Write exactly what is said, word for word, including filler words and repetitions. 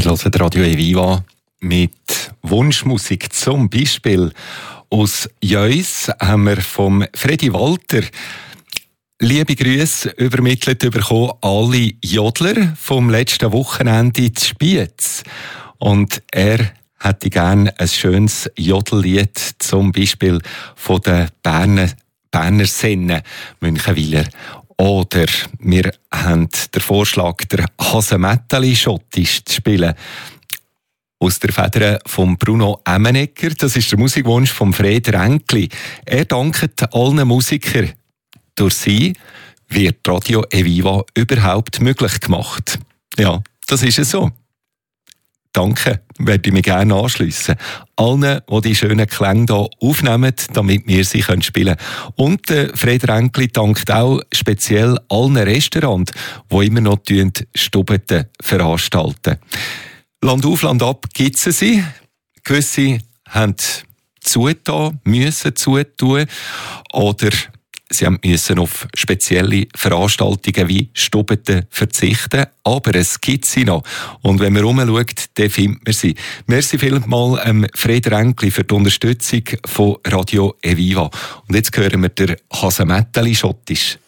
Wir hören Radio Eviva mit Wunschmusik. Zum Beispiel aus Jöis haben wir vom Freddy Walter liebe Grüße übermittelt bekommen, alle Jodler vom letzten Wochenende in Spiez. Und er hätte gerne ein schönes Jodellied, zum Beispiel von den Berner, Berner Sennen, Münchenwiler. Oder wir haben den Vorschlag, der Hasemetteli schottisch zu spielen. Aus der Feder von Bruno Emmenegger. Das ist der Musikwunsch von Fred Ränkli. Er dankt allen Musikern. Durch sie wird Radio Eviva überhaupt möglich gemacht. Ja, das ist es so. Danke, werde ich mich gerne anschliessen. Allen, die die schönen Klänge hier aufnehmen, damit wir sie spielen können. Und äh, Fred Ränkli dankt auch speziell allen Restaurants, die immer noch Stubeten veranstalten. Land auf, Land ab gibt es sie. Gewisse haben zugetan, müssen zutun. Oder sie müssen auf spezielle Veranstaltungen wie Stubeten verzichten. Aber es gibt sie noch. Und wenn man rumschaut, dann findet man sie. Merci vielmals ähm, Fred Ränkli für die Unterstützung von Radio Eviva. Und jetzt hören wir den Hasemetteli schottisch.